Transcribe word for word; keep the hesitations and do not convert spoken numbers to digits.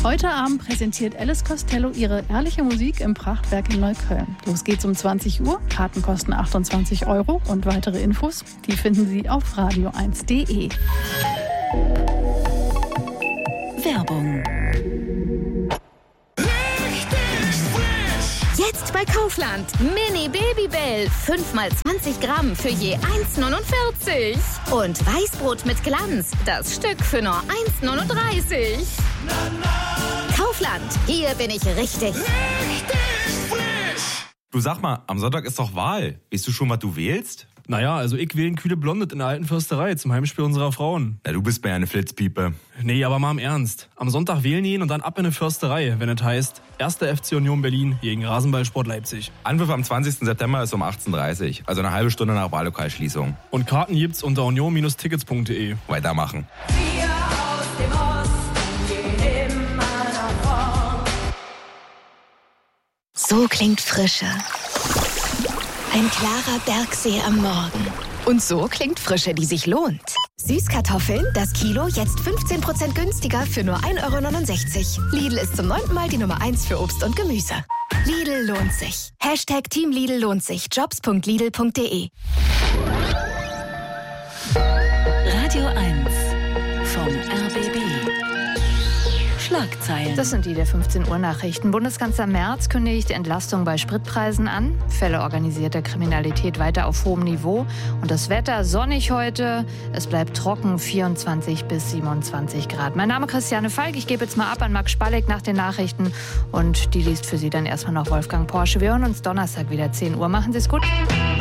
Heute Abend präsentiert Alice Costello ihre ehrliche Musik im Prachtwerk in Neukölln. Los geht's um zwanzig Uhr. Karten kosten achtundzwanzig Euro und weitere Infos, die finden Sie auf radio eins punkt de. Werbung. Jetzt bei Kaufland. Mini Babybell. fünf mal zwanzig Gramm für je eins neunundvierzig. Und Weißbrot mit Glanz. Das Stück für nur eins neununddreißig. Kaufland. Hier bin ich richtig. Richtig frisch. Du, sag mal, am Sonntag ist doch Wahl. Weißt du schon, was du wählst? Naja, also ich wähle kühle Blondet in der alten Försterei zum Heimspiel unserer Frauen. Na, du bist mir ja eine Flitzpiepe. Nee, aber mal im Ernst. Am Sonntag wählen gehen und dann ab in eine Försterei, wenn es heißt erster F C Union Berlin gegen Rasenballsport Leipzig. Anpfiff am zwanzigsten September ist um achtzehn Uhr dreißig, also eine halbe Stunde nach Wahllokalschließung. Und Karten gibt's unter union Bindestrich tickets punkt de. Weitermachen. Wir aus dem Osten gehen immer nach vorn. So klingt Frische. Ein klarer Bergsee am Morgen. Und so klingt Frische, die sich lohnt. Süßkartoffeln, das Kilo, jetzt fünfzehn Prozent günstiger für nur ein Euro neunundsechzig. Lidl ist zum neunten Mal die Nummer eins für Obst und Gemüse. Lidl lohnt sich. Hashtag Team Lidl lohnt sich. jobs punkt lidl punkt de. Radio eins vom R B B. Schlagzeilen. Das sind die der fünfzehn Uhr Nachrichten. Bundeskanzler Merz kündigt Entlastung bei Spritpreisen an. Fälle organisierter Kriminalität weiter auf hohem Niveau. Und das Wetter sonnig heute. Es bleibt trocken, vierundzwanzig bis siebenundzwanzig Grad. Mein Name ist Christiane Falk. Ich gebe jetzt mal ab an Max Spalleck nach den Nachrichten. Und die liest für Sie dann erstmal noch Wolfgang Porsche. Wir hören uns Donnerstag wieder zehn Uhr. Machen Sie es gut.